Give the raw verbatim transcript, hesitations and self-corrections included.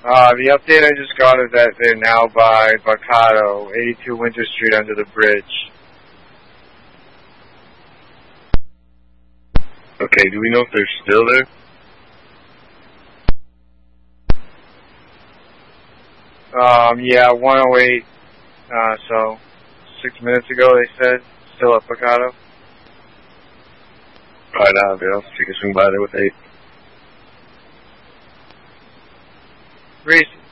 Uh, the update I just got is that they're now by Bacado, eighty-two Winter Street under the bridge. Okay, do we know if they're still there? Um, yeah, one oh eight, uh, so six minutes ago they said, still at Bacado. Alright, I'll be able to take a swing by there with eight. Reese,